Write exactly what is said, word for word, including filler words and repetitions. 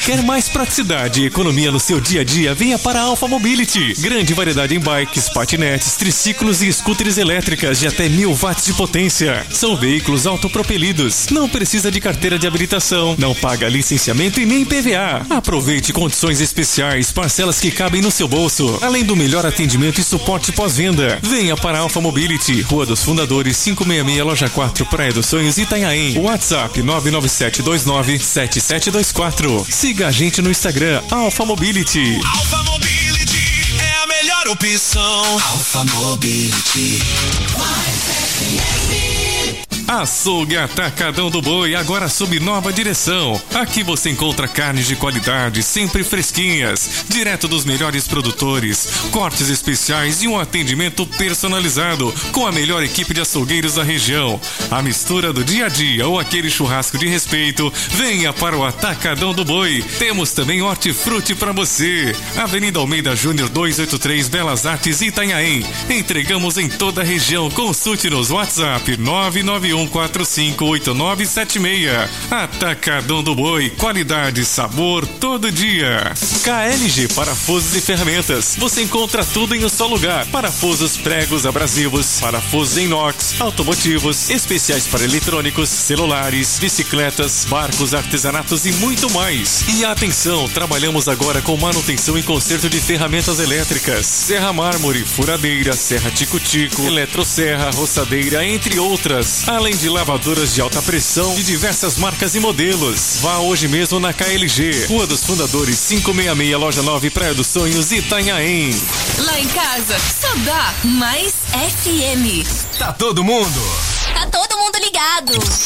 Quer mais praticidade e economia no seu dia a dia? Venha para a Alpha Mobility. Grande variedade em bikes, patinetes, triciclos e scooters elétricas de até mil watts de potência. São veículos autopropelidos. Não precisa de carteira de habilitação, não paga licenciamento e nem I P V A. Aproveite condições especiais, parcelas que cabem no seu bolso, além do melhor atendimento e suporte pós-venda. Venha para a Alpha Mobility, Rua dos Fundadores, quinhentos e sessenta e seis, Loja quatro, Praia dos Sonhos, Itanhaém. WhatsApp nove nove sete dois nove sete sete dois quatro. Siga a gente no Instagram, Alpha Mobility. Alpha Mobility é a melhor opção. Alpha Mobility. Açougue Atacadão do Boi, agora sob nova direção. Aqui você encontra carnes de qualidade, sempre fresquinhas, direto dos melhores produtores, cortes especiais e um atendimento personalizado, com a melhor equipe de açougueiros da região. A mistura do dia a dia ou aquele churrasco de respeito, venha para o Atacadão do Boi. Temos também hortifruti para você. Avenida Almeida Júnior duzentos e oitenta e três, Belas Artes, Itanhaém. Entregamos em toda a região. Consulte-nos WhatsApp nove nove um quatro cinco oito nove sete seis. Atacadão do Boi, qualidade e sabor todo dia. K L G Parafusos e Ferramentas. Você encontra tudo em um só lugar. Parafusos, pregos, abrasivos, parafusos em inox, automotivos, especiais para eletrônicos, celulares, bicicletas, barcos, artesanatos e muito mais. E atenção, trabalhamos agora com manutenção e conserto de ferramentas elétricas. Serra mármore, furadeira, serra tico-tico, eletroserra, roçadeira, entre outras. Além de lavadoras de alta pressão de diversas marcas e modelos. Vá hoje mesmo na K L G, Rua dos Fundadores, quinhentos e sessenta e seis, Loja nove, Praia dos Sonhos, Itanhaém. Lá em casa, só dá mais F M. Tá todo mundo? Tá todo mundo ligado.